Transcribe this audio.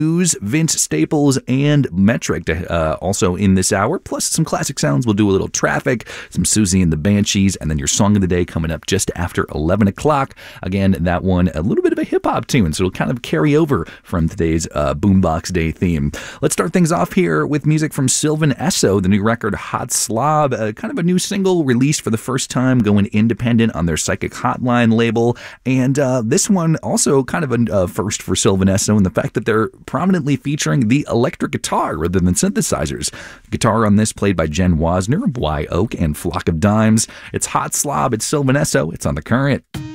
News, Vince Staples, and Metric also in this hour, plus some classic sounds. We'll do a little Traffic, some Susie and the Banshees, and then your song of the day coming up just after 11 o'clock. Again, that one, a little bit of a hip-hop tune, so it'll kind of carry over from today's Boombox Day theme. Let's start things off here with music from Sylvan Esso, the new record Hot Slob, kind of a new single released for the first time, going independent on their Psychic Hotline label, and this one also kind of a first for Sylvan Esso in the fact that they're prominently featuring the electric guitar rather than synthesizers. Guitar on this played by Jen Wasner, Bly Oak, and Flock of Dimes. It's Hot Slob, it's Sylvan Esso, it's on The Current.